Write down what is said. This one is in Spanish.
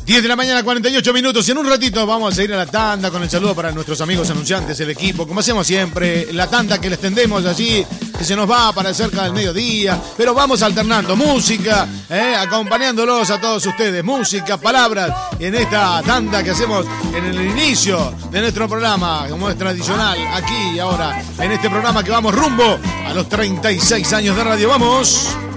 10 de la mañana, 48 minutos. Y en un ratito vamos a ir a la tanda con el saludo para nuestros amigos anunciantes, el equipo. Como hacemos siempre, la tanda que les tendemos allí, que se nos va para cerca del mediodía. Pero vamos alternando música, acompañándolos a todos ustedes. Música, palabras. Y en esta tanda que hacemos en el inicio de nuestro programa, como es tradicional, aquí y ahora, en este programa que vamos rumbo a los 36 años de radio. ¡Vamos!